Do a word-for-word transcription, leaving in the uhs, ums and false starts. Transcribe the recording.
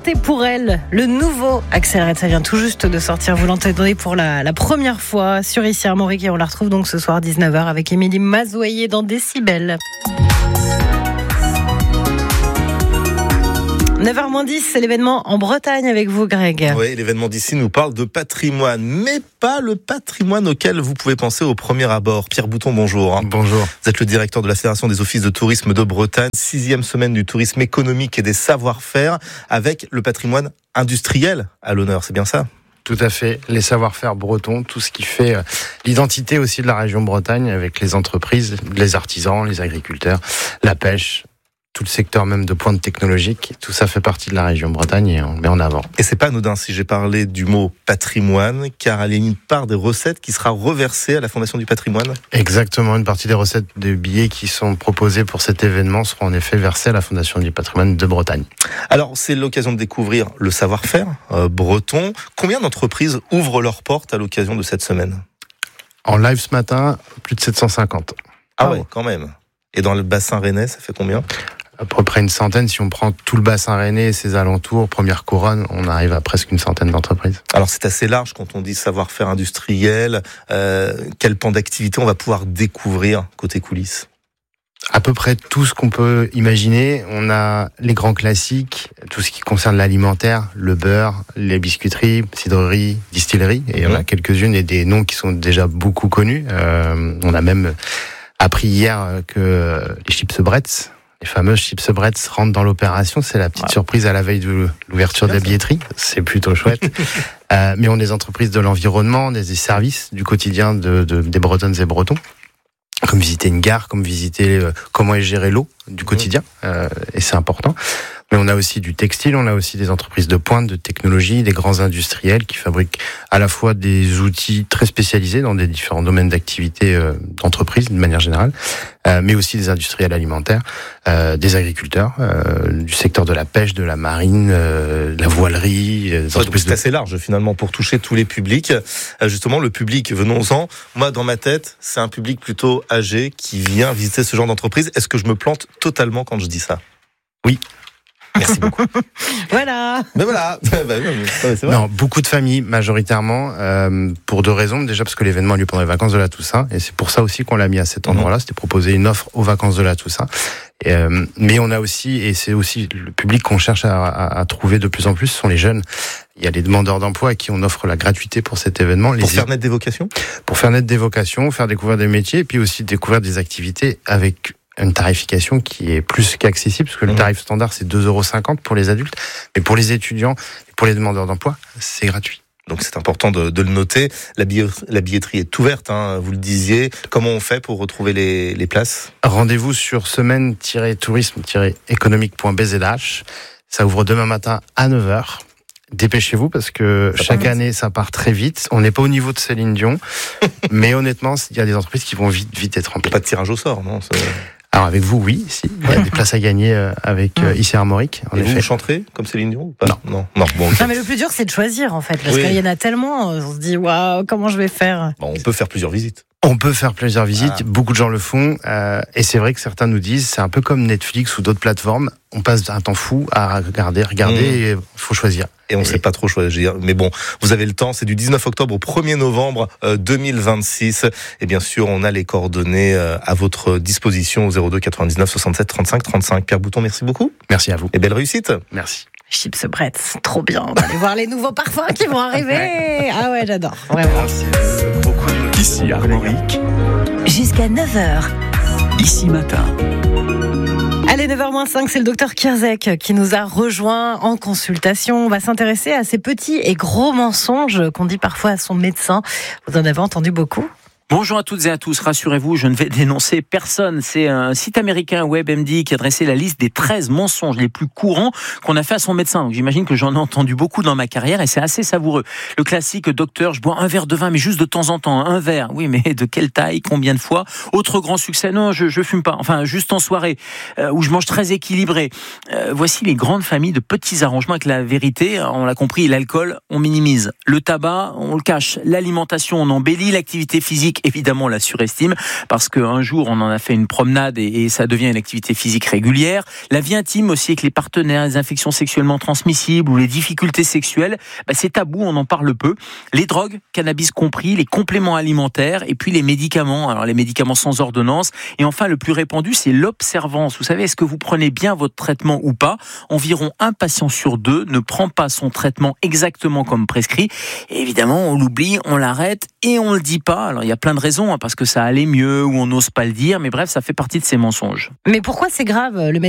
Chanter pour elle, le nouveau Accelerate, ça vient tout juste de sortir. Vous l'entendez pour la, la première fois sur Ici Armorique et on la retrouve donc ce soir dix-neuf heures avec Émilie Mazoyer dans Décibel. neuf heures moins dix, c'est l'événement en Bretagne avec vous, Greg. Oui, l'événement d'ici nous parle de patrimoine, mais pas le patrimoine auquel vous pouvez penser au premier abord. Pierre Bouton, bonjour. Bonjour. Vous êtes le directeur de la Fédération des offices de tourisme de Bretagne, sixième semaine du tourisme économique et des savoir-faire, avec le patrimoine industriel à l'honneur, c'est bien ça ? Tout à fait, les savoir-faire bretons, tout ce qui fait l'identité aussi de la région Bretagne avec les entreprises, les artisans, les agriculteurs, la pêche, tout le secteur même de pointe technologique, tout ça fait partie de la région Bretagne et on le met en avant. Et c'est pas anodin si j'ai parlé du mot patrimoine, car il y a une part des recettes qui sera reversée à la Fondation du patrimoine. Exactement, une partie des recettes des billets qui sont proposés pour cet événement seront en effet versées à la Fondation du patrimoine de Bretagne. Alors c'est l'occasion de découvrir le savoir-faire euh, breton. Combien d'entreprises ouvrent leurs portes à l'occasion de cette semaine ? En live ce matin, plus de sept cent cinquante. Ah, ah ouais, quand même. Et dans le bassin rennais, ça fait combien ? À peu près une centaine, si on prend tout le bassin rennais et ses alentours, première couronne, on arrive à presque une centaine d'entreprises. Alors c'est assez large quand on dit savoir-faire industriel. Euh, quel pan d'activité on va pouvoir découvrir côté coulisses ? À peu près tout ce qu'on peut imaginer. On a les grands classiques, tout ce qui concerne l'alimentaire, le beurre, les biscuiteries, cidreries, distilleries. Et il y en a quelques-unes et des noms qui sont déjà beaucoup connus. Euh, on a même appris hier que les chips Bretz, les fameuses chips Bretz rentrent dans l'opération. C'est la petite ouais. surprise à la veille de l'ouverture de la billetterie. C'est plutôt chouette. euh, mais on a des entreprises de l'environnement, des services du quotidien de, de, des Bretonnes et Bretons. Comme visiter une gare, comme visiter euh, comment est gérée l'eau du quotidien. Euh, et c'est important. Mais on a aussi du textile, on a aussi des entreprises de pointe, de technologie, des grands industriels qui fabriquent à la fois des outils très spécialisés dans des différents domaines d'activité euh, d'entreprise de manière générale, euh, mais aussi des industriels alimentaires, euh, des agriculteurs, euh, du secteur de la pêche, de la marine, euh, de la voilerie. Des ouais, entreprises c'est de... assez large finalement pour toucher tous les publics. Euh, justement, le public, venons-en. Moi, dans ma tête, c'est un public plutôt âgé qui vient visiter ce genre d'entreprise. Est-ce que je me plante totalement quand je dis ça ? Oui. Merci beaucoup. Voilà. Mais voilà. c'est vrai. Non, beaucoup de familles, majoritairement, euh, pour deux raisons. Déjà parce que l'événement a lieu pendant les vacances de la Toussaint, et c'est pour ça aussi qu'on l'a mis à cet endroit-là. C'était proposer une offre aux vacances de la Toussaint. Et, euh, mais on a aussi, et c'est aussi le public qu'on cherche à, à, à trouver de plus en plus, ce sont les jeunes. Il y a les demandeurs d'emploi à qui on offre la gratuité pour cet événement. Pour les faire naître des vocations ? Pour faire naître des vocations, faire découvrir des métiers, et puis aussi découvrir des activités avec une tarification qui est plus qu'accessible, parce que le tarif standard, c'est deux euros cinquante pour les adultes. Mais pour les étudiants et pour les demandeurs d'emploi, c'est gratuit. Donc c'est important de, de le noter. La, billet, la billetterie est ouverte, hein, vous le disiez. Comment on fait pour retrouver les, les places ? Rendez-vous sur semaine tiret tourisme tiret économique point b z h. Ça ouvre demain matin à neuf heures. Dépêchez-vous parce que ça chaque année ça part très vite. On n'est pas au niveau de Céline Dion, mais honnêtement, il y a des entreprises qui vont vite, vite être remplies. Pas de tirage au sort, non ? C'est... Alors avec vous, oui, si. Il y a des places à gagner avec euh, Ici Armorique. En Et effet. Vous chanterez comme Céline Dion ou pas ? Non, non, non. Bon, okay. Non, mais le plus dur, c'est de choisir en fait, parce oui. qu'il y en a tellement. On se dit waouh, comment je vais faire ? Bon, on peut faire plusieurs visites. On peut faire plusieurs visites, ah. beaucoup de gens le font, euh, et c'est vrai que certains nous disent, c'est un peu comme Netflix ou d'autres plateformes, on passe un temps fou à regarder, regarder, mmh. et il faut choisir. Et on ne sait pas trop choisir, mais bon, vous avez le temps, c'est du dix-neuf octobre au premier novembre deux mille vingt-six, et bien sûr, on a les coordonnées à votre disposition au zéro deux quatre-vingt-dix-neuf soixante-sept trente-cinq trente-cinq. Pierre Bouton, merci beaucoup. Merci à vous. Et belle réussite. Merci. Chips Bretz, trop bien. On va aller voir les nouveaux parfums qui vont arriver. Ah ouais, j'adore, vraiment. Merci beaucoup. Ici Armorique. Jusqu'à neuf heures. Ici matin. Allez, neuf heures moins cinq, c'est le docteur Kierzek qui nous a rejoint en consultation. On va s'intéresser à ces petits et gros mensonges qu'on dit parfois à son médecin. Vous en avez entendu beaucoup ? Bonjour à toutes et à tous, rassurez-vous, je ne vais dénoncer personne. C'est un site américain, WebMD, qui a dressé la liste des treize mensonges les plus courants qu'on a fait à son médecin. Donc, j'imagine que j'en ai entendu beaucoup dans ma carrière et c'est assez savoureux. Le classique, docteur, je bois un verre de vin, mais juste de temps en temps, un verre. Oui, mais de quelle taille, combien de fois ? Autre grand succès, non, je, je fume pas. Enfin, juste en soirée, euh, où je mange très équilibré. Euh, voici les grandes familles de petits arrangements avec la vérité. On l'a compris, l'alcool, on minimise. Le tabac, on le cache. L'alimentation, on embellit. L'activité physique, évidemment, on la surestime parce qu'un jour, on en a fait une promenade et, et ça devient une activité physique régulière. La vie intime aussi avec les partenaires, les infections sexuellement transmissibles ou les difficultés sexuelles, bah, c'est tabou, on en parle peu. Les drogues, cannabis compris, les compléments alimentaires et puis les médicaments. Alors les médicaments sans ordonnance. Et enfin, le plus répandu, c'est l'observance. Vous savez, est-ce que vous prenez bien votre traitement ou pas ? Environ un patient sur deux ne prend pas son traitement exactement comme prescrit. Et évidemment, on l'oublie, on l'arrête et on le dit pas. Alors il y a plein de raisons, hein, parce que ça allait mieux ou on n'ose pas le dire. Mais bref, ça fait partie de ces mensonges. Mais pourquoi c'est grave, le